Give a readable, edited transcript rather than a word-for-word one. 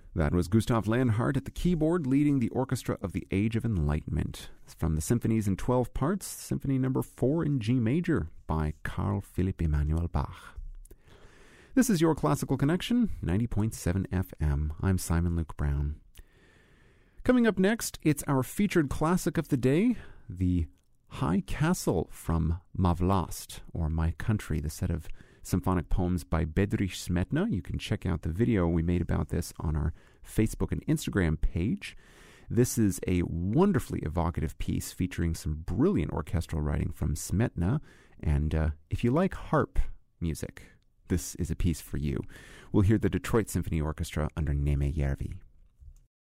That was Gustav Leonhardt at the keyboard leading the Orchestra of the Age of Enlightenment. From the Symphonies in 12 Parts, Symphony No. 4 in G Major by Carl Philipp Emanuel Bach. This is Your Classical Connection, 90.7 FM. I'm Simon Luke Brown. Coming up next, it's our featured classic of the day, the High Castle from Ma Vlast, or My Country, the set of symphonic poems by Bedřich Smetana. You can check out the video we made about this on our Facebook and Instagram page. This is a wonderfully evocative piece featuring some brilliant orchestral writing from Smetana. And if you like harp music, this is a piece for you. We'll hear the Detroit Symphony Orchestra under Neme Järvi.